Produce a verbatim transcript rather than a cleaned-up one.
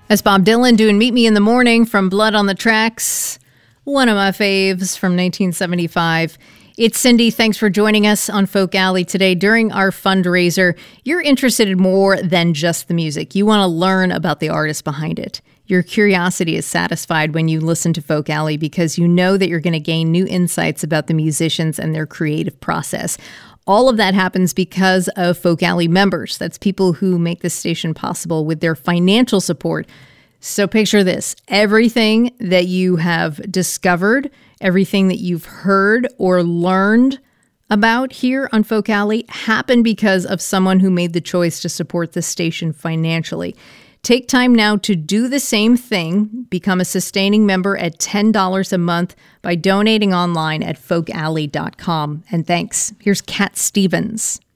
That's Bob Dylan doing Meet Me in the Morning from Blood on the Tracks, one of my faves from nineteen seventy-five. It's Cindy. Thanks for joining us on Folk Alley today. During our fundraiser, you're interested in more than just the music. You want to learn about the artist behind it. Your curiosity is satisfied when you listen to Folk Alley because you know that you're going to gain new insights about the musicians and their creative process. All of that happens because of Folk Alley members. That's people who make this station possible with their financial support. So picture this. Everything that you have discovered, everything that you've heard or learned about here on Folk Alley happened because of someone who made the choice to support this station financially. Take time now to do the same thing. Become a sustaining member at ten dollars a month by donating online at folk alley dot com. And thanks. Here's Cat Stevens.